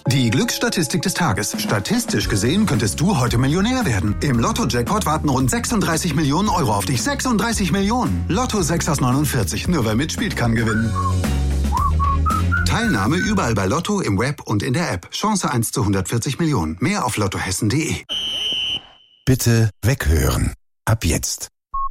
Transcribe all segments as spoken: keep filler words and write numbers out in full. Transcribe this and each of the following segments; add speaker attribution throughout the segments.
Speaker 1: Die Glücksstatistik des Tages. Statistisch gesehen könntest du heute Millionär werden. Im Lotto-Jackpot warten rund sechsunddreißig Millionen Euro auf dich. sechsunddreißig Millionen. Lotto sechs aus neunundvierzig. Nur wer mitspielt, kann gewinnen. Teilnahme überall bei Lotto, im Web und in der App. Chance eins zu hundertvierzig Millionen. Mehr auf lottohessen punkt de.
Speaker 2: Bitte weghören. Ab jetzt.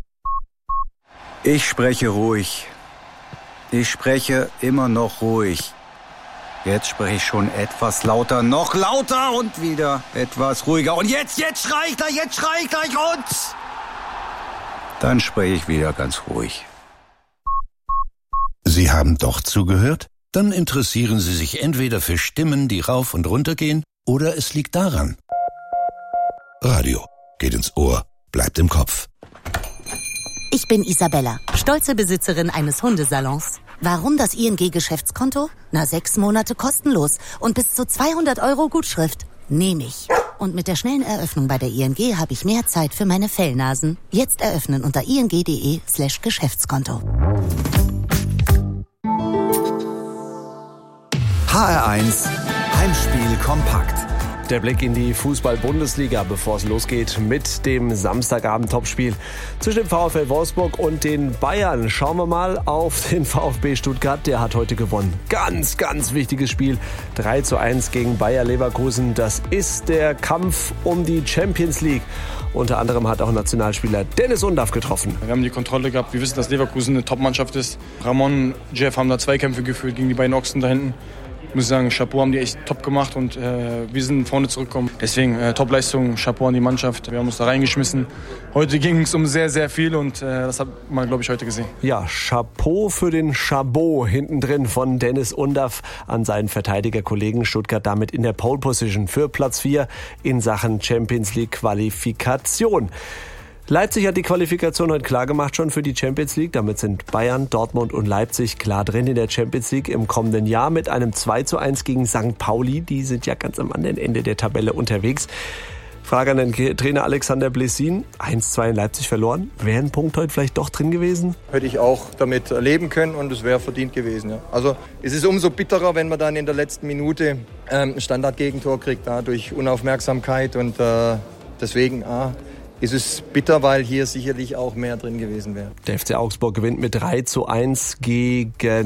Speaker 3: Ich spreche ruhig. Ich spreche immer noch ruhig. Jetzt spreche ich schon etwas lauter, noch lauter und wieder etwas ruhiger. Und jetzt, jetzt schrei ich gleich, jetzt schrei ich gleich und... Dann spreche ich wieder ganz ruhig.
Speaker 2: Sie haben doch zugehört? Dann interessieren Sie sich entweder für Stimmen, die rauf und runter gehen, oder es liegt daran. Radio geht ins Ohr, bleibt im Kopf.
Speaker 4: Ich bin Isabella, stolze Besitzerin eines Hundesalons. Warum das I N G-Geschäftskonto? Na, sechs Monate kostenlos und bis zu zweihundert Euro Gutschrift. Nehme ich. Und mit der schnellen Eröffnung bei der I N G habe ich mehr Zeit für meine Fellnasen. Jetzt eröffnen unter ing.de slash Geschäftskonto.
Speaker 5: H R eins Heimspiel kompakt.
Speaker 6: Der Blick in die Fußball-Bundesliga, bevor es losgeht mit dem Samstagabend-Topspiel zwischen dem VfL Wolfsburg und den Bayern. Schauen wir mal auf den VfB Stuttgart, der hat heute gewonnen. Ganz, ganz wichtiges Spiel. drei zu eins gegen Bayer Leverkusen. Das ist der Kampf um die Champions League. Unter anderem hat auch Nationalspieler Dennis Undaff getroffen.
Speaker 7: Wir haben die Kontrolle gehabt. Wir wissen, dass Leverkusen eine Top-Mannschaft ist. Ramon, Jeff haben da Zweikämpfe geführt gegen die beiden Ochsen da hinten. Ich muss sagen, Chapeau haben die echt top gemacht und äh, wir sind vorne zurückgekommen. Deswegen äh, Top-Leistung, Chapeau an die Mannschaft. Wir haben uns da reingeschmissen. Heute ging es um sehr, sehr viel und äh, das hat man, glaube ich, heute gesehen.
Speaker 6: Ja, Chapeau für den Chabot hinten drin von Dennis Undaff an seinen Verteidigerkollegen. Stuttgart damit in der Pole Position für Platz vier in Sachen Champions League Qualifikation. Leipzig hat die Qualifikation heute klar gemacht schon für die Champions League. Damit sind Bayern, Dortmund und Leipzig klar drin in der Champions League im kommenden Jahr mit einem zwei zu eins gegen Sankt Pauli. Die sind ja ganz am anderen Ende der Tabelle unterwegs. Frage an den Trainer Alexander Blessin. eins zu zwei in Leipzig verloren. Wäre ein Punkt heute vielleicht doch drin gewesen?
Speaker 8: Hätte ich auch damit leben können und es wäre verdient gewesen. Ja. Also es ist umso bitterer, wenn man dann in der letzten Minute ähm, ein Standardgegentor kriegt, da, durch Unaufmerksamkeit. Und äh, deswegen... Ah, ist es bitter, weil hier sicherlich auch mehr drin gewesen wäre.
Speaker 6: Der F C Augsburg gewinnt mit drei zu eins gegen